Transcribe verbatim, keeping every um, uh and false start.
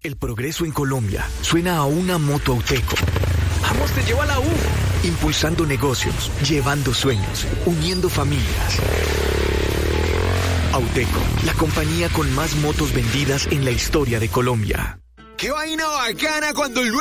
El progreso en Colombia suena a una moto Auteco. ¡Vamos, te llevo a la U! Impulsando negocios, llevando sueños, uniendo familias. Auteco, la compañía con más motos vendidas en la historia de Colombia. ¡Qué vaina bacana cuando el